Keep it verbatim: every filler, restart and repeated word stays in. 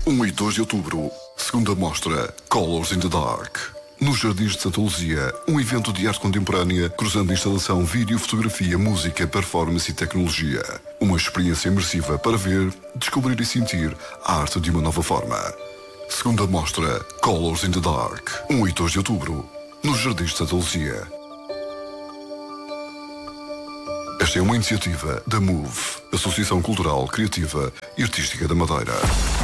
um e dois de outubro, segunda mostra Colors in the Dark. Nos Jardins de Santa Luzia, um evento de arte contemporânea cruzando instalação, vídeo, fotografia, música, performance e tecnologia. Uma experiência imersiva para ver, descobrir e sentir a arte de uma nova forma. Segunda mostra Colors in the Dark, um e dois de outubro, nos Jardins de Santa Luzia. Esta é uma iniciativa da MOVE, Associação Cultural, Criativa e Artística da Madeira.